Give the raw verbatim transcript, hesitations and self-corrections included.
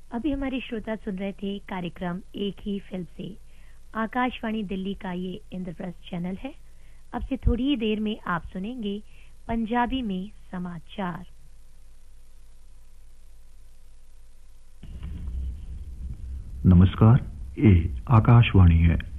अभी हमारे श्रोता सुन रहे थे कार्यक्रम एक ही फिल्म से। आकाशवाणी दिल्ली का ये इंद्रप्रस्थ चैनल है। अब से थोड़ी ही देर में आप सुनेंगे पंजाबी में समाचार। नमस्कार, ये आकाशवाणी है।